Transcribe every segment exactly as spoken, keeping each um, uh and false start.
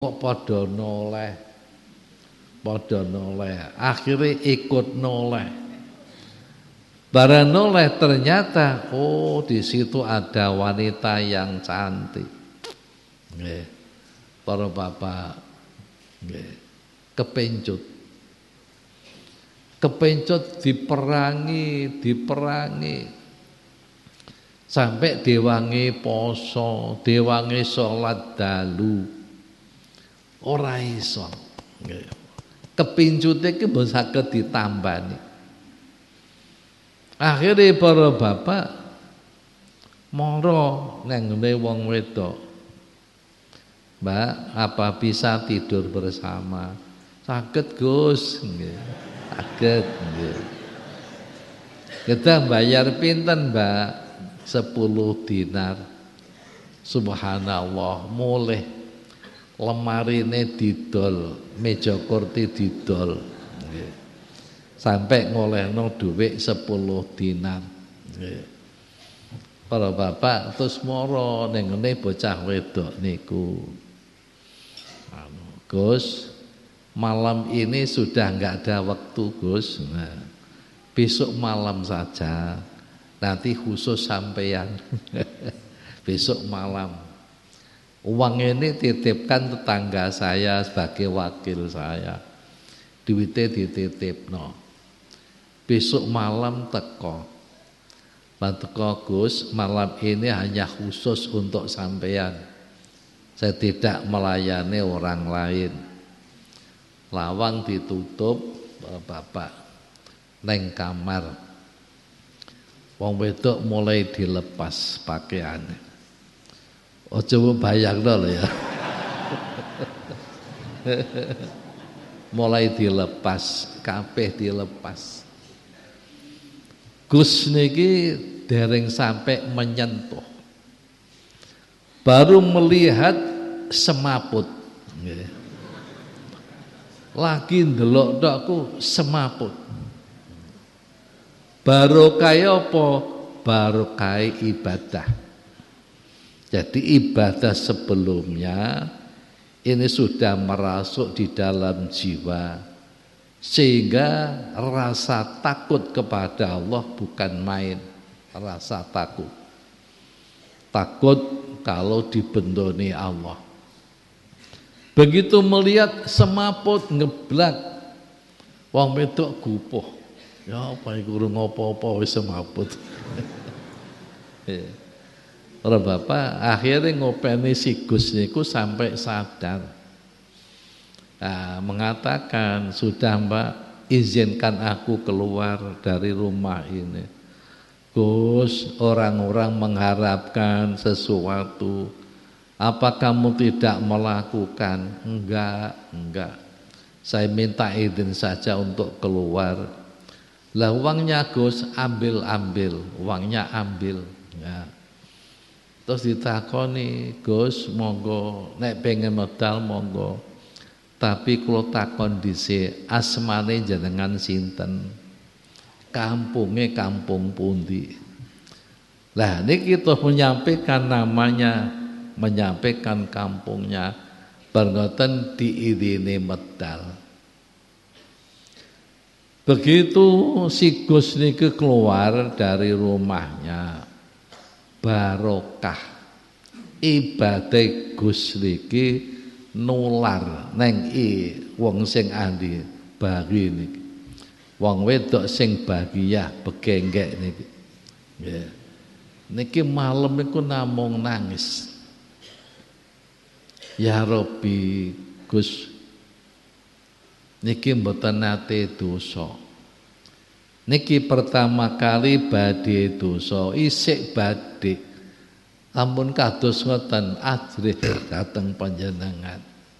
kok padha noleh, padha noleh, akhirnya ikut noleh. Barang noleh ternyata, oh di situ ada wanita yang cantik. Nggih, para bapak, nggih, kepencut, kepencut diperangi, diperangi, sampai diwangi poso, diwangi sholat dalu. Ora iso. Kepincute iki mbok saged ditambani. Akhire para bapak mara nang ngene wong wedok. Mbak, apa bisa tidur bersama? Saged, Gus. Nggih. Saged, nggih. Kita bayar pinten, Mbak? sepuluh dinar. Subhanallah, mulih lemarine didol, meja kursi didol, sampai ngolehno dhuwit sepuluh dinar. Para bapak terus moro ning ngene bocah wedok niku, Gus, malam ini sudah enggak ada waktu, Gus. Nah, besok malam saja, nanti khusus sampeyan. Besok malam. Uang ini titipkan tetangga saya sebagai wakil saya. Duitnya dititip no. Besok malam teko. Lan teko, Gus, malam ini hanya khusus untuk sampean. Saya tidak melayani orang lain. Lawang ditutup, bapak neng kamar. Wong wedok mulai dilepas pakaiannya. Oh coba bayangno lho ya. Mulai dilepas, kabeh dilepas. Gus niki dereng sampai menyentuh. Baru melihat semaput. Lagi ndelok dokku semaput. Barokah apa? Barokah ibadah. Jadi ibadah sebelumnya ini sudah merasuk di dalam jiwa, sehingga rasa takut kepada Allah bukan main. Rasa takut, takut kalau dibendoni Allah. Begitu melihat semaput ngeblak, wong wedok gupuh, ya apa iku urung apa-apa wis semaput. Para bapak akhirnya ngopeni si Gus niku sampai sadar. Nah, mengatakan, sudah Mbak, izinkan aku keluar dari rumah ini. Gus, orang-orang mengharapkan sesuatu, apa kamu tidak melakukan? Enggak, enggak. Saya minta izin saja untuk keluar. Lah uangnya Gus, ambil-ambil, uangnya ambil. Ya. Terus ditakoni, Gus, monggo nek pengen modal monggo. Tapi kalau takon dhisik, asmane jenengan sinten? Kampungnya kampung pundi? Lah niki kita menyampaikan namanya, menyampaikan kampungnya, bergoten diirini medal. Begitu si Gus niki keluar dari rumahnya, barokah ibadah Gus niki nular neng i wong sing andi bagi niki, wong wedok sing bahagia begenggek niki. Yeah. Niki malam niku namung nangis. Ya Rabbi, Gus, niki mboten nate dosa. Niki pertama kali badhe dosa, isik badhe. Ampun kados ngoten ajrih dhateng panjenengan.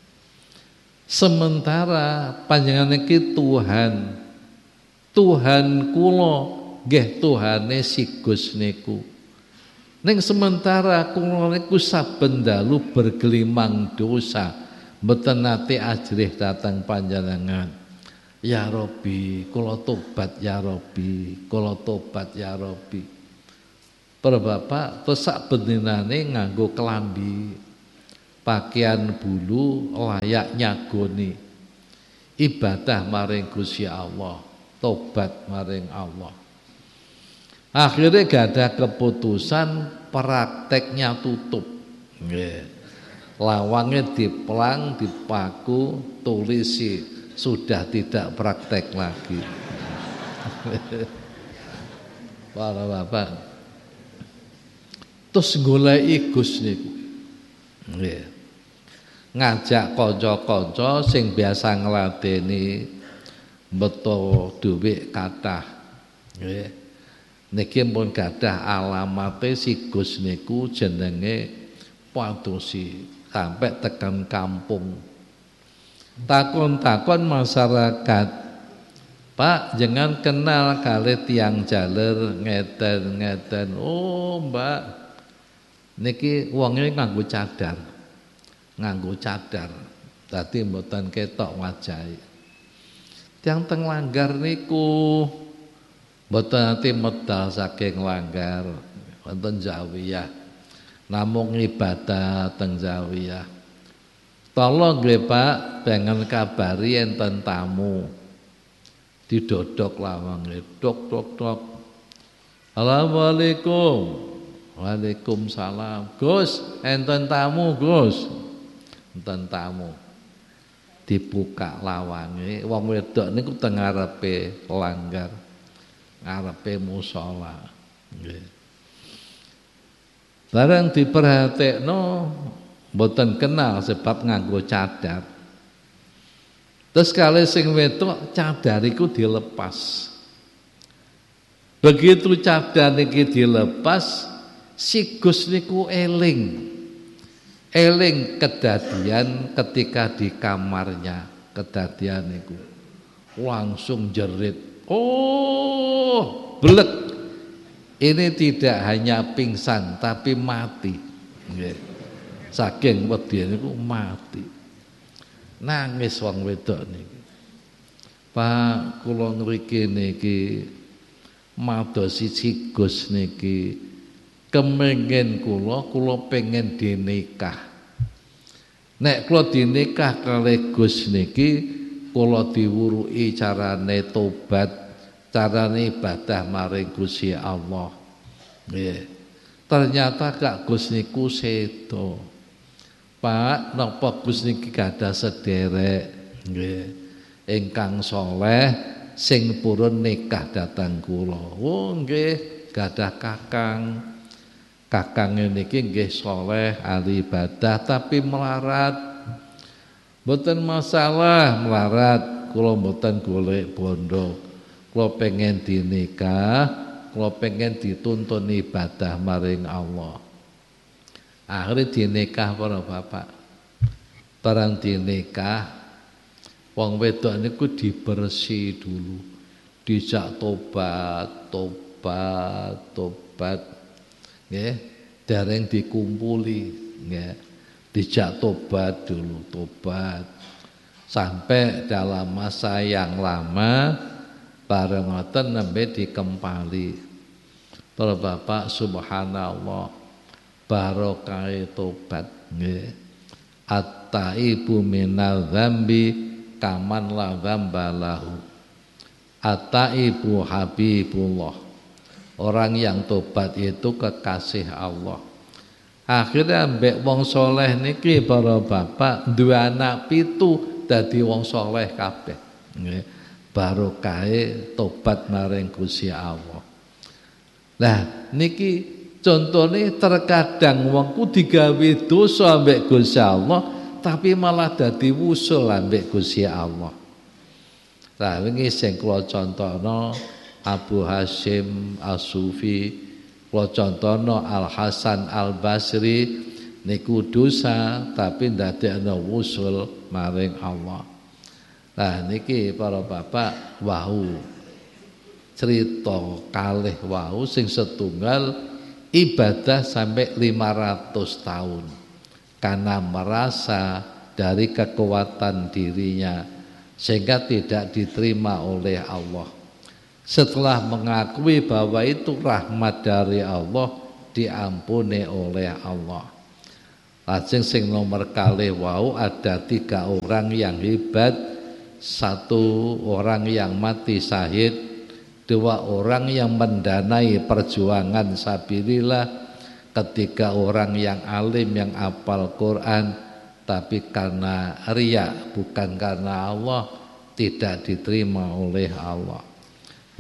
Sementara panjenengan niki Tuhan, Tuhan kula nggih Tuhane si Gus niku. Ning sementara kula niku saben dalu bergelimang dosa, mboten nate ajrih dhateng panjenengan. Ya Rabbi, kula tobat ya Rabbi, kula tobat ya Rabbi. Para bapak terus sak bendenane nganggo kelambi. pakaian bulu layak nyagoni ibadah maring Gusti Allah, tobat maring Allah. Akhirnya gak ada keputusan, prakteknya tutup. Nggih. Lawangnya diplang, dipaku, tulisi sudah tidak praktek lagi. Para bapak. Terus goleki Gus niku. Nggih. Ngajak kanca-kanca sing biasa ngladeni beto dhuwit kathah. Nggih. Niki pun gadah alamate si Gus niku jenenge Padosi sampai tekan kampung. Takon-takon masyarakat, Pak, jangan kenal kali tiang jaler ngeten-ngeten. Oh, Mbak, niki wonge nganggo cadar. Nganggo cadar. Dadi mboten ketok wajahe. Tiang teng Langgar niku mboten ati medal saking Langgar, wonten Zawiyah. Namung ibadah teng Zawiyah. Tolong nggih Pak, pengen kabari enten tamu. Didodok lawange, dok dok dok. Assalamualaikum. Waalaikumsalam. Gus, enten tamu, Gus. Enten tamu. Dibuka lawange, wong wedok niku teng ngarepe Langgar. Ngarepe musala. Nggih. Barang diperhatekno mboten kenal sebab nganggo cadar. Terus kali sing wedok cadar iku dilepas. Begitu cadar niki dilepas, si Gus niku eling. Eling kedadian ketika di kamarnya, kedadian niku. Langsung jerit. Oh, blek. Ini tidak hanya pingsan tapi mati. Nggih. Saking wedine niku mati. Nangis wong wedok niki. Pak, kula ngriki niki madosi si Gus niki kemengin kula, kula pengen dinikah. Nek kula dinikah kalih Gus niki, kula diwuruki carane tobat, carane ibadah maring Gusti Allah. Nggih. Ternyata Kak Gus niku sedo. Pak, napa Gus niki gadah sederek nggih ingkang saleh sing purun nikah dhateng kula. Oh nggih, gadah kakang. Kakang niki nggih saleh ahli ibadah tapi melarat. Mboten masalah melarat, kula mboten golek bondo. Kula pengen dinikah, kula pengen dituntun ibadah maring Allah. Akhirnya dinikah para bapak. Barang dinikah, wong wedok niku dibersih dulu, dijak tobat, tobat, tobat, nggih, dereng dikumpuli, nggih, dijak tobat dulu, tobat, sampai dalam masa yang lama. Bareng ngoten nembe dikempali. Para bapak subhanallah, barokah tobat nggih. At-taibu minal dzambi kaman la dzamba lahu. At-taibu habibullah. Orang yang tobat itu kekasih Allah. Akhirnya mbek wong soleh niki para bapak dua anak pitu dadi wong soleh kabeh. Nggih. Barokahe tobat maring Gusti Allah. Nah, niki contone terkadang wongku digawe dosa ambek Gusti Allah, tapi malah dadi wusul ambek Gusti Allah. Lah wingi sing kula contohno Abu Hasyim As-Sufi, kula contohno Al Hasan Al Basri niku dosa tapi ndadekno wusul maring Allah. Nah niki para bapak wau cerita kalih wau sing setunggal ibadah sampai lima ratus tahun karena merasa dari kekuatan dirinya sehingga tidak diterima oleh Allah. Setelah mengakui bahwa itu rahmat dari Allah, diampuni oleh Allah. Lajeng sing nomor kalih wau ada tiga orang yang hebat, satu orang yang mati syahid, dua orang yang mendanai perjuangan sabilillah, ketiga orang yang alim yang hafal Quran, tapi karena riya bukan karena Allah tidak diterima oleh Allah.